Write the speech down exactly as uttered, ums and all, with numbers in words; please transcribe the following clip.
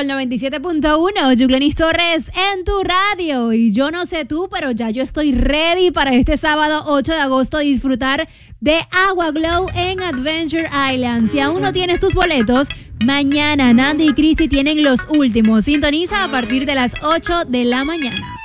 Sol noventa y siete punto uno, Yuglenis Torres en tu radio. Y yo no sé tú, pero ya yo estoy ready para este sábado ocho de agosto disfrutar de Agua Glow en Adventure Island. Si aún no tienes tus boletos, mañana Nandy y Cristi tienen los últimos. Sintoniza a partir de las ocho de la mañana.